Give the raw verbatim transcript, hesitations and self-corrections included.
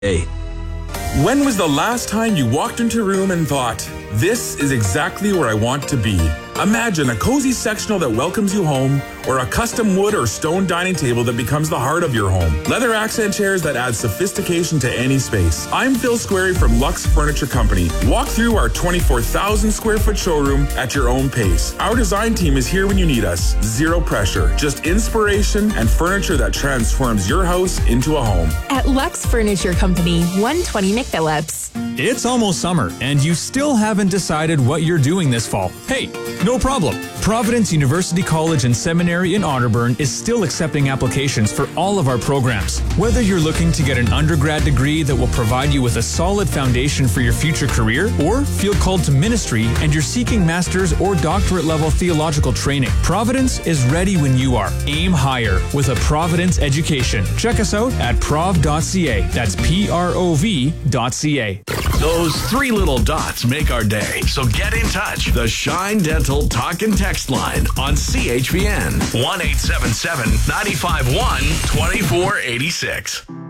Hey. When was the last time you walked into a room and thought, this is exactly where I want to be? Imagine a cozy sectional that welcomes you home, or a custom wood or stone dining table that becomes the heart of your home. Leather accent chairs that add sophistication to any space. I'm Phil Squarey from Lux Furniture Company. Walk through our twenty-four thousand square foot showroom at your own pace. Our design team is here when you need us. Zero pressure, just inspiration and furniture that transforms your house into a home. At Lux Furniture Company, one twenty McPhillips. It's almost summer, and you still haven't decided what you're doing this fall. Hey, no problem. Providence University College and Seminary in Otterburn is still accepting applications for all of our programs. Whether you're looking to get an undergrad degree that will provide you with a solid foundation for your future career, or feel called to ministry and you're seeking master's or doctorate level theological training, Providence is ready when you are. Aim higher with a Providence education. Check us out at prov dot c a. That's P R O V dot C A. Those three little dots make our day. So get in touch. The Shine Dental Talk and Text line on C H B N. one eight seven seven, nine five one, two four eight six.